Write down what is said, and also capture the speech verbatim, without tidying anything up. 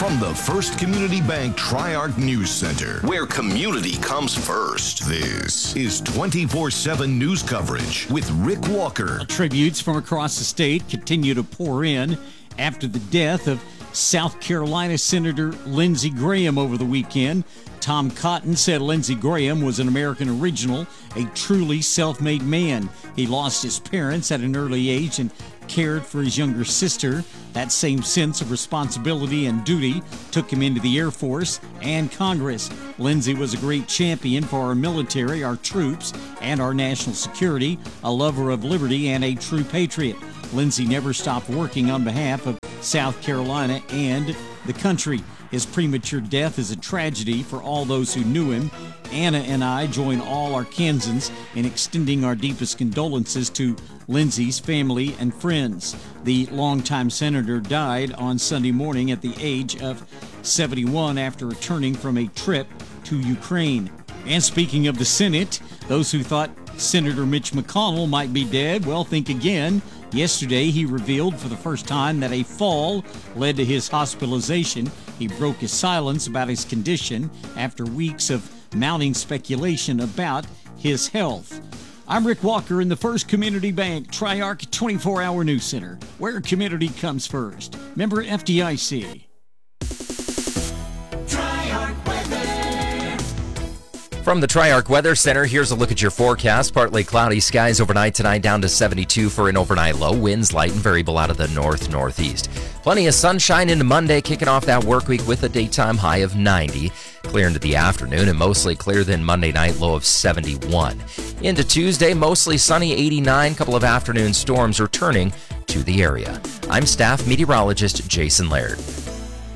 From the First Community Bank Tri-Arc News Center, where community comes first, this is twenty-four seven news coverage with Rick Walker. Tributes from across the state continue to pour in after the death of South Carolina Senator Lindsey Graham over the weekend. Tom Cotton said Lindsey Graham was an American original, a truly self-made man. He lost his parents at an early age and cared for his younger sister. That same sense of responsibility and duty took him into the Air Force and Congress. Lindsey was a great champion for our military, our troops, and our national security, a lover of liberty and a true patriot. Lindsey never stopped working on behalf of South Carolina and the country. His premature death is a tragedy for all those who knew him. Anna and I join all Arkansans in extending our deepest condolences to Lindsey's family and friends. The longtime senator died on Sunday morning at the age of seventy-one after returning from a trip to Ukraine. And speaking of the Senate, those who thought Senator Mitch McConnell might be dead, well, think again. Yesterday, he revealed for the first time that a fall led to his hospitalization. He broke his silence about his condition after weeks of mounting speculation about his health. I'm Rick Walker in the First Community Bank Tri-Arc twenty-four hour News Center, where community comes first. Member F D I C. From the Tri-Arc Weather Center, here's a look at your forecast. Partly cloudy skies overnight tonight, down to seventy-two for an overnight low. Winds light and variable out of the north-northeast. Plenty of sunshine into Monday, kicking off that work week with a daytime high of ninety. Clear into the afternoon and mostly clear then Monday night, low of seventy-one. Into Tuesday, mostly sunny, eighty-nine. Couple of afternoon storms returning to the area. I'm staff meteorologist Jason Laird.